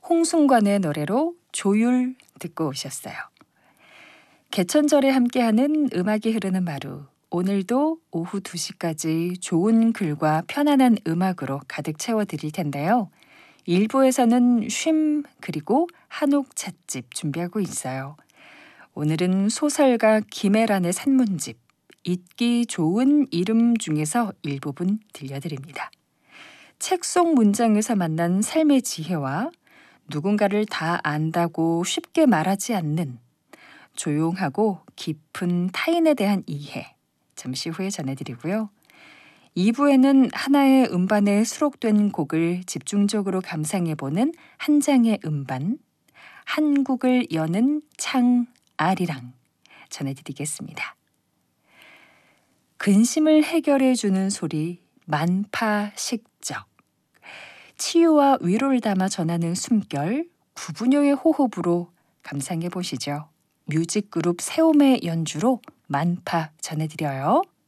홍순관의 노래로 조율 듣고 오셨어요. 개천절에 함께하는 음악이 흐르는 마루. 오늘도 오후 2시까지 좋은 글과 편안한 음악으로 가득 채워드릴 텐데요. 1부에서는 쉼 그리고 한옥 찻집 준비하고 있어요. 오늘은 소설가 김애란의 산문집 잊기 좋은 이름 중에서 일부분 들려드립니다. 책 속 문장에서 만난 삶의 지혜와 누군가를 다 안다고 쉽게 말하지 않는 조용하고 깊은 타인에 대한 이해, 잠시 후에 전해드리고요. 2부에는 하나의 음반에 수록된 곡을 집중적으로 감상해보는 한 장의 음반, 한국을 여는 창 아리랑 전해드리겠습니다. 근심을 해결해주는 소리, 만파식적. 치유와 위로를 담아 전하는 숨결, 구분여의 호흡으로 감상해 보시죠. 뮤직그룹 세움의 연주로 만파 전해드려요.